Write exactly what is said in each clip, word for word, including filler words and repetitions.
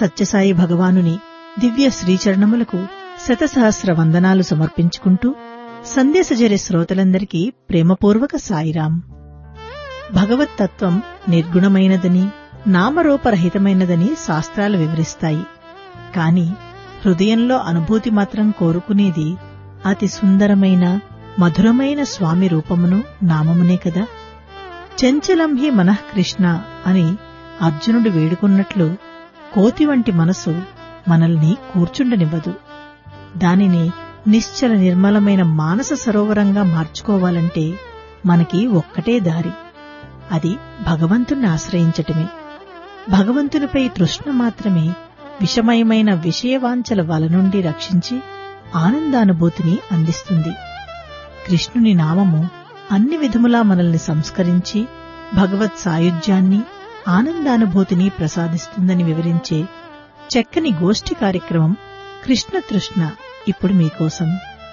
సత్యసాయి భగవానుని దివ్య శ్రీచరణములకు శతసహస్ర వందనాలు సమర్పించుకుంటూ సందేశజరి శ్రోతలందరికీ ప్రేమపూర్వక సాయిరాం. భగవత్తత్వం నిర్గుణమైనదని, నామరూపరహితమైనదని శాస్త్రాలు వివరిస్తాయి. కాని హృదయంలో అనుభూతి మాత్రం కోరుకునేది అతి సుందరమైన మధురమైన స్వామి రూపమును, నామమునే కదా. చంచలం హి మనః కృష్ణ అని అర్జునుడు వేడుకున్నట్లు కోతి వంటి మనసు మనల్ని కూర్చుండనివ్వదు. దానిని నిశ్చల నిర్మలమైన మానస సరోవరంగా మార్చుకోవాలంటే మనకి ఒక్కటే దారి, అది భగవంతుణ్ణి ఆశ్రయించటమే. భగవంతునిపై తృష్ణ మాత్రమే విషమయమైన విషయవాంఛల వల నుండి రక్షించి ఆనందానుభూతిని అందిస్తుంది. కృష్ణుని నామము అన్ని విధములా మనల్ని సంస్కరించి భగవత్ సాయుధ్యాన్ని, ఆనందానుభూతిని ప్రసాదిస్తుందని వివరించే చక్కని గోష్ఠి కార్యక్రమం కృష్ణ తృష్ణ ఇప్పుడు మీకోసం.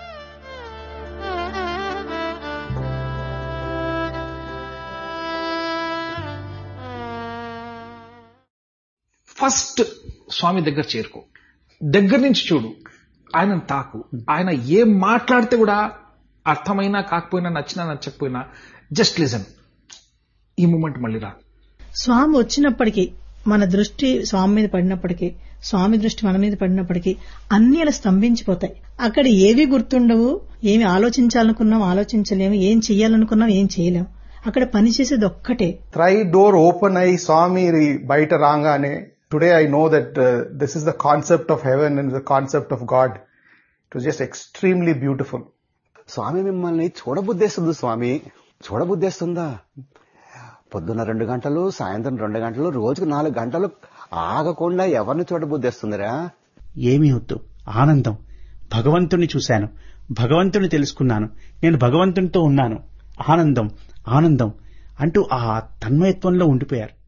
ఫస్ట్ స్వామి దగ్గర చేరుకో, దగ్గర నుంచి చూడు, ఆయనను తాకు. ఆయన ఏం మాట్లాడితే కూడా అర్థమైనా కాకపోయినా, నచ్చినా నచ్చకపోయినా, జస్ట్ లిజన్. ఈ మూమెంట్ మళ్ళీ రా. స్వామి వచ్చినప్పటికీ, మన దృష్టి స్వామి మీద పడినప్పటికీ, స్వామి దృష్టి మన మీద పడినప్పటికీ అన్ని అలా స్తంభించిపోతాయి. అక్కడ ఏవి గుర్తుండవు, ఏమి ఆలోచించాలనుకున్నాం ఆలోచించలేము, ఏం చెయ్యాలనుకున్నాం ఏం చేయలేం. అక్కడ పనిచేసేది ఒక్కటే. ట్రై డోర్ ఓపెన్ అయి స్వామి బయట రాగానే, today I know that this is the concept of heaven and the concept of God. It was just extremely beautiful. స్వామి మిమ్మల్ని చూడబుద్దేస్తుంది. స్వామి చూడబుద్దేస్తుందా? పొద్దున్న రెండు గంటలు, సాయంత్రం రెండు గంటలు, రోజుకు నాలుగు గంటలు ఆగకుండా ఎవరిని చూడబుద్దేస్తుందిరా? ఏమీ వద్దు, ఆనందం. భగవంతుణ్ణి చూశాను, భగవంతుని తెలుసుకున్నాను, నేను భగవంతునితో ఉన్నాను, ఆనందం ఆనందం అంటూ ఆ తన్మయత్వంలో ఉండిపోయారు.